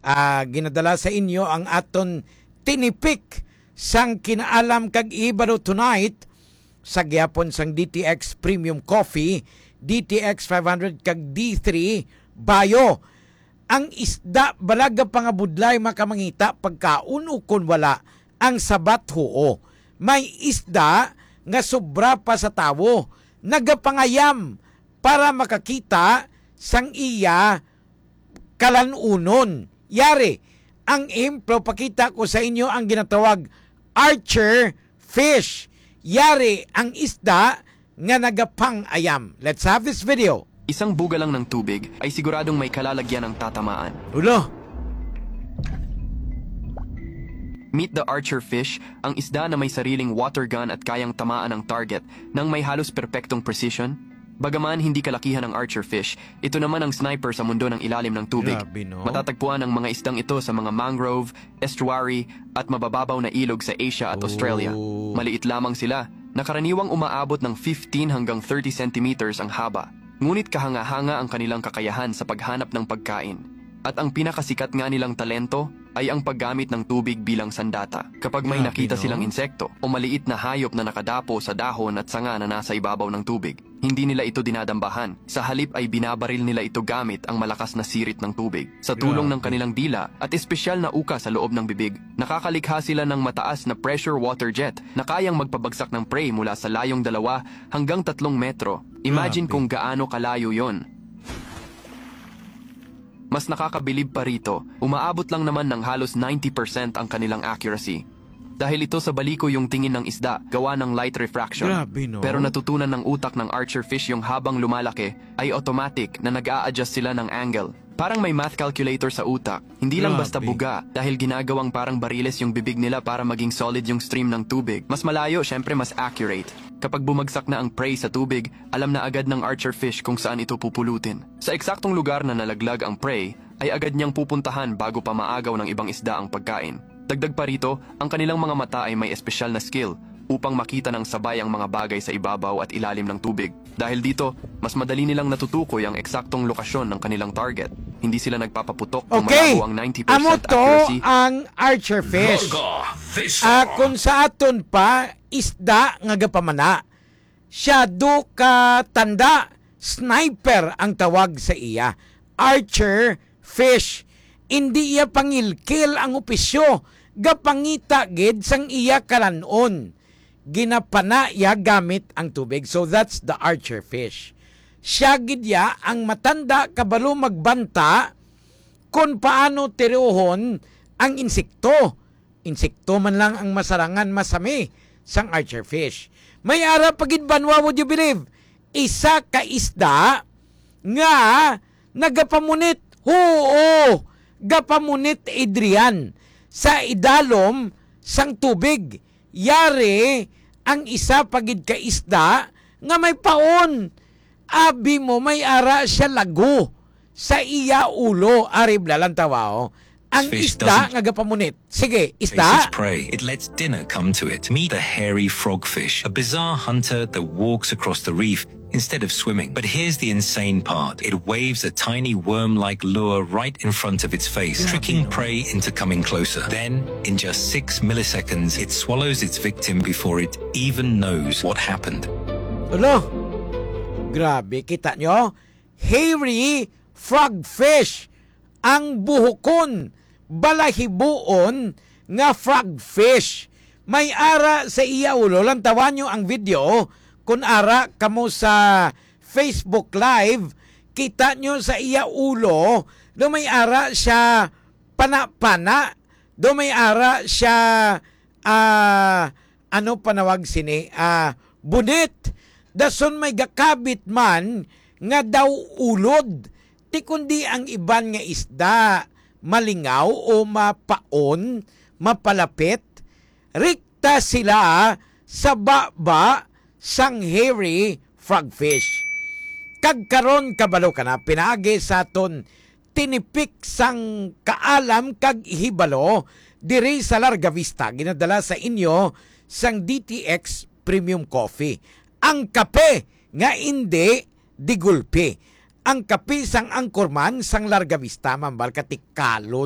ginadala sa inyo ang aton tinipik sang kinaalam kag ibalo tonight sa gyapon sang DTX Premium Coffee, DTX 500 kag D3 Bayo. Ang isda balaga pangabudlay makamangita pagkaon ukon wala ang sabat huo. May isda nga sobra pa sa tawo, nagapangayam para makakita sang iya kalanunon. Yari, ang impro pakita ko sa inyo ang ginatawag archer fish. Yari ang isda nga nagapangayam. Let's have this video. Isang buga lang ng tubig ay siguradong may kalalagyan ng tatamaan. Ulo! Meet the archer fish, ang isda na may sariling water gun at kayang tamaan ng target nang may halos perpektong precision. Bagaman hindi kalakihan ng archer fish, ito naman ang sniper sa mundo ng ilalim ng tubig. Grabe, no? Matatagpuan ang mga isdang ito sa mga mangrove, estuary at mabababaw na ilog sa Asia at Australia. Maliit lamang sila, nakaraniwang umaabot ng 15 hanggang 30 centimeters ang haba. Ngunit kahanga-hanga ang kanilang kakayahan sa paghanap ng pagkain. At ang pinakasikat nga nilang talento ay ang paggamit ng tubig bilang sandata. Kapag may nakita silang insekto o maliit na hayop na nakadapo sa dahon at sanga na nasa ibabaw ng tubig, hindi nila ito dinadambahan. Sa halip ay binabaril nila ito gamit ang malakas na sirit ng tubig. Sa tulong ng kanilang dila at espesyal na uka sa loob ng bibig, nakakalikha sila ng mataas na pressure water jet na kayang magpabagsak ng prey mula sa layong 2 hanggang 3 metro. Imagine kung gaano kalayo yon. Mas nakakabilib pa rito, umaabot lang naman ng halos 90% ang kanilang accuracy. Dahil ito sa baliko yung tingin ng isda, gawa ng light refraction. Grabe, no? Pero natutunan ng utak ng archer fish yung habang lumalaki ay automatic na nag-a-adjust sila ng angle. Parang may math calculator sa utak. Hindi lang basta buga dahil ginagawang parang bariles yung bibig nila para maging solid yung stream ng tubig. Mas malayo, syempre mas accurate. Kapag bumagsak na ang prey sa tubig, alam na agad ng archer fish kung saan ito pupulutin. Sa eksaktong lugar na nalaglag ang prey, ay agad niyang pupuntahan bago pa maagaw ng ibang isda ang pagkain. Dagdag pa rito, ang kanilang mga mata ay may espesyal na skill upang makita ng sabay ang mga bagay sa ibabaw at ilalim ng tubig. Dahil dito, mas madali nilang natutukoy ang eksaktong lokasyon ng kanilang target. Hindi sila nagpapaputok kung malabo ang 90% amo to accuracy. ang archer fish. Kung sa aton pa, isda nga gapamana. Siya do ka tanda, sniper ang tawag sa iya. Archer fish. Hindi iya pangilkil ang opisyo. Gapangita gid sang iya kalanon. Ginapana iya gamit ang tubig. So that's the archer fish. Siya gid ya ang matanda kabalo magbanta kung paano tiruhon ang insekto. Insekto man lang ang masarangan masami sang archer fish. May ara pagid banwa, would you believe? Isa ka isda nga nagapamunit. Oo, gapamunit Adrian sa idalom sang tubig. Yari ang isa pagid ka isda nga may paon. Abi mo may ara siya lago sa iya ulo. Arib lalang tawao. Ang isda nga gapamunit. Sige, isda. Its prey. It lets dinner come to it. Meet the hairy frogfish, a bizarre hunter that walks across the reef instead of swimming. But here's the insane part. It waves a tiny worm-like lure right in front of its face, tricking prey into coming closer. Then, in just 6 milliseconds, it swallows its victim before it even knows what happened. Ano? Grabe, kita nyo? Hairy frogfish. Ang buhokon, balahibuon nga frogfish. May ara sa iya ulo. Lantawan nyo ang video. Kung ara kamo sa Facebook Live, kita nyo sa iya ulo, do may ara siya pana-pana, do may ara siya ano panawag sini? Bunit. Dason may gakabit man nga daw ulod. Ti kundi ang iban nga isda malingaw o mapaon, mapalapit, rikta sila sa baba sang hairy frogfish. Kagkaron kabalo ka na, pinaagi sa aton tinipik sang kaalam kag hibalo diri sa Larga Vista. Ginadala sa inyo sang DTX Premium Coffee. Ang kape nga hindi digulpi. Ang kape sang Angkorman sang Larga Vista, mambal katikalo